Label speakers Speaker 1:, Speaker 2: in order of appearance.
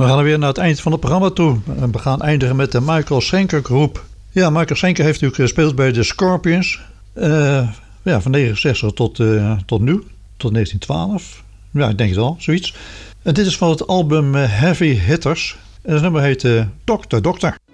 Speaker 1: We gaan weer naar het eind van het programma toe. En we gaan eindigen met de Michael Schenker Groep. Ja, Michael Schenker heeft natuurlijk gespeeld bij de Scorpions. Van 69 tot nu, tot 1912. Ja, ik denk het wel, zoiets. En dit is van het album Heavy Hitters. En het nummer heet Dokter Dokter.